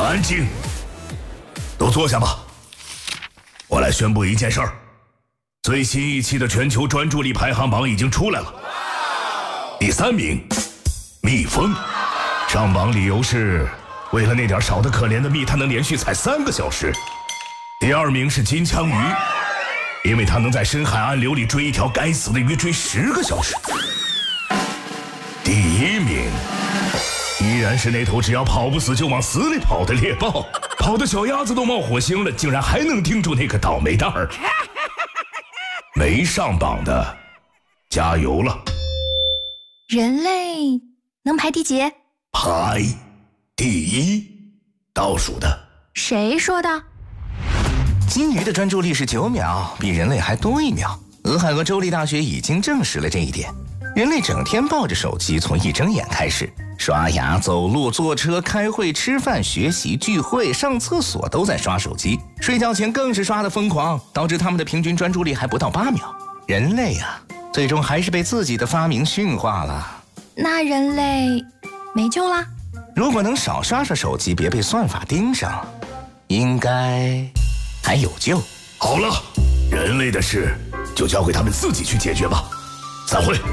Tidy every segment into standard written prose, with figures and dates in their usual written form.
安静，都坐下吧。我来宣布一件事儿：最新一期的全球专注力排行榜已经出来了。第3名，蜜蜂。上榜理由是，为了那点少得可怜的蜜，它能连续采3个小时。第2名是金枪鱼，因为它能在深海暗流里追一条该死的鱼追10个小时。第1名依然是那头只要跑不死就往死里跑的猎豹，跑的小鸭子都冒火星了，竟然还能盯住那个倒霉蛋儿。没上榜的，加油了！ 人类能排第几？ 排第1，倒数的。 谁说的？ 金鱼的专注力是9秒，比人类还多1秒。俄亥俄州立大学已经证实了这一点。人类整天抱着手机，从一睁眼开始，刷牙、走路、坐车、开会、吃饭、学习、聚会、上厕所都在刷手机，睡觉前更是刷得疯狂，导致他们的平均专注力还不到8秒。人类啊，最终还是被自己的发明驯化了。 那人类没救啦？ 如果能少刷刷手机，别被算法盯上，应该还有救。 好了，人类的事就交给他们自己去解决吧。散会。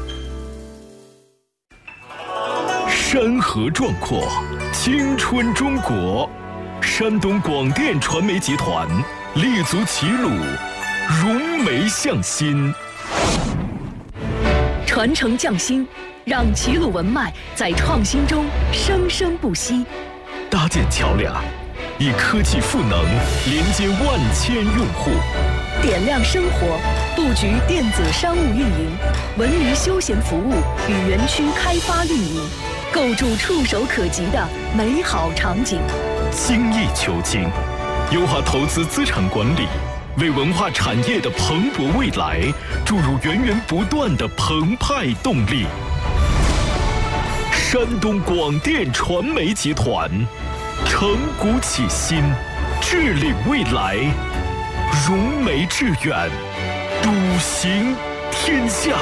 山河壮阔，青春中国。山东广电传媒集团立足齐鲁，融媒向心， 传承匠心，让齐鲁文脉在创新中生生不息。 搭建桥梁，以科技赋能连接万千用户， 点亮生活，布局电子商务运营、文娱休闲服务与园区开发运营，构筑触手可及的美好场景。 精益求精，优化投资资产管理，为文化产业的蓬勃未来注入源源不断的澎湃动力。山东广电传媒集团，承股启新，致力未来，融媒致远，笃行天下。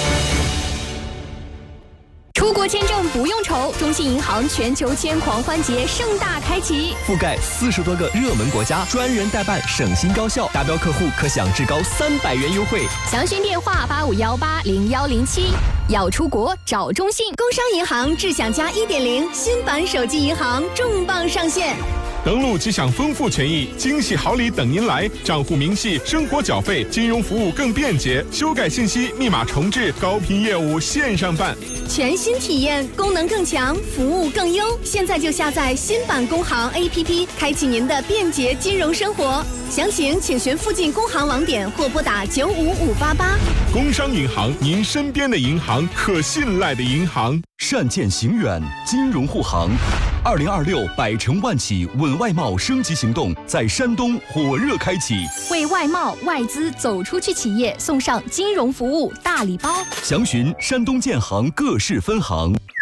出国签证不用愁，中信银行全球签狂欢节盛大开启， 覆盖40多个热门国家，专人代办，省心高效，达标客户可享至高300元优惠。 详询电话85180107。要出国找中信。工商银行智享加1.0新版手机银行重磅上线。 登录即享丰富权益，惊喜好礼等您来，账户明细、生活缴费、金融服务更便捷，修改信息、密码重置、高频业务线上办， 全新体验，功能更强，服务更优。现在就下载新版工行 APP， 开启您的便捷金融生活。详情请询附近工行网点或拨打95588。 工商银行，您身边的银行，可信赖的银行。 善见行远，金融护航。2026百城万企稳外贸升级行动在山东火热开启， 为外贸外资走出去企业送上金融服务大礼包。 详询山东建行各市分行。